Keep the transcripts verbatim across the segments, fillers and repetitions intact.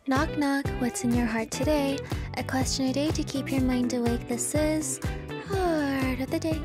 Knock knock, what's in your heart today? A question a day to keep your mind awake. This is Heart of the Day.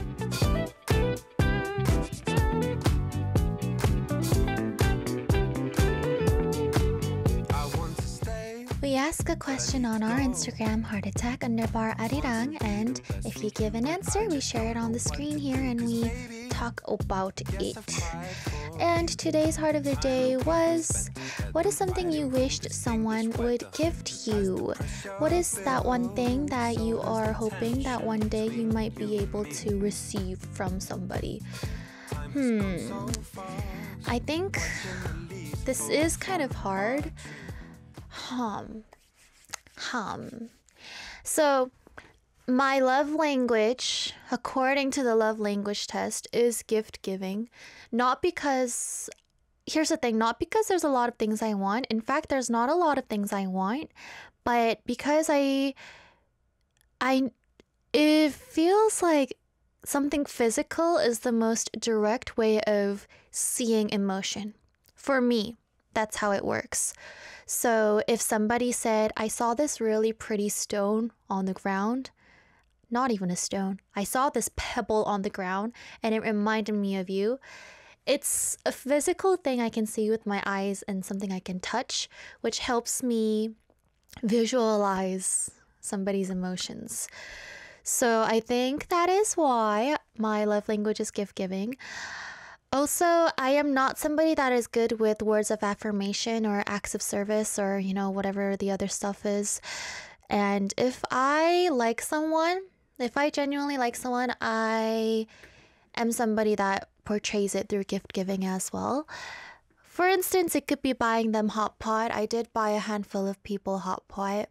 We ask a question on our Instagram, heart attack underbar arirang, and if you give an answer, we share it on the screen here and we talk about it. And today's heart of the day was, what is something you wished someone would gift you? What is that one thing that you are hoping that one day you might be able to receive from somebody? Hmm. I think this is kind of hard. Hum. Hum. So, my love language, according to the love language test, is gift giving. Not because, here's the thing, not because there's a lot of things I want. In fact, there's not a lot of things I want, but because I, I, it feels like something physical is the most direct way of seeing emotion. For me, that's how it works. So if somebody said, I saw this really pretty stone on the ground, not even a stone, I saw this pebble on the ground and it reminded me of you. It's a physical thing I can see with my eyes and something I can touch, which helps me visualize somebody's emotions. So I think that is why my love language is gift giving. Also, I am not somebody that is good with words of affirmation or acts of service or, you know, whatever the other stuff is. And if I like someone, if I genuinely like someone, I am somebody that portrays it through gift giving as well. For instance, it could be buying them hot pot. I did buy a handful of people hot pot.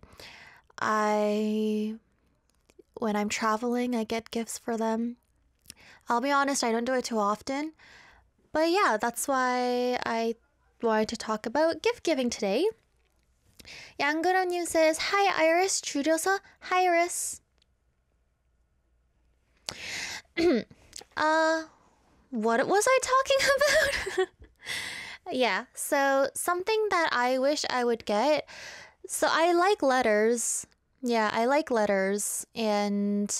I, when I'm traveling, I get gifts for them. I'll be honest, I don't do it too often. But yeah, that's why I wanted to talk about gift giving today. 양그런님 says, Hi Iris, 줄여서 Hi Iris. uh, what was I talking about? Yeah, so something that I wish I would get. So I like letters. Yeah, I like letters. And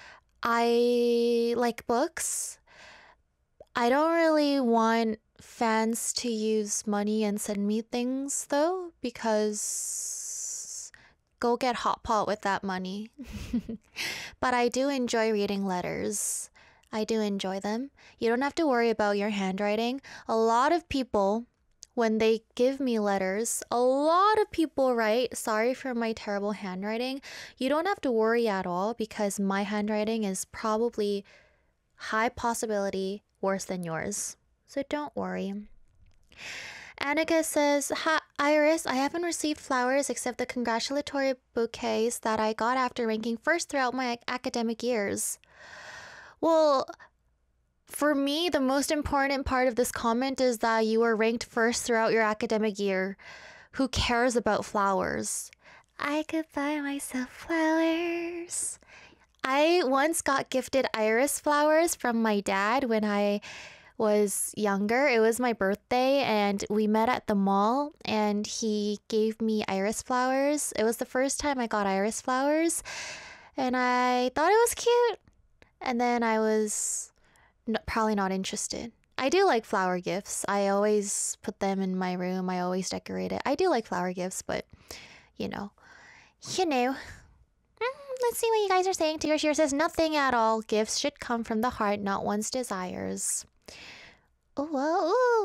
I like books. I don't really want fans to use money and send me things though, because go get hot pot with that money. But I do enjoy reading letters. I do enjoy them. You don't have to worry about your handwriting. A lot of people, when they give me letters, a lot of people write, sorry for my terrible handwriting. You don't have to worry at all because my handwriting is probably high possibility worse than yours. So don't worry. Annika says, Hi, Iris, I haven't received flowers except the congratulatory bouquets that I got after ranking first throughout my academic years. Well, for me, the most important part of this comment is that you were ranked first throughout your academic year. Who cares about flowers? I could buy myself flowers. I once got gifted iris flowers from my dad when I was younger. It was my birthday and we met at the mall and he gave me iris flowers. It was the first time I got iris flowers and I thought it was cute. And then I was n- probably not interested. I do like flower gifts. I always put them in my room. I always decorate it. I do like flower gifts, but you know, you know. Let's see what you guys are saying. Tigger Shear says, nothing at all. Gifts should come from the heart, not one's desires. Oh, well, ooh.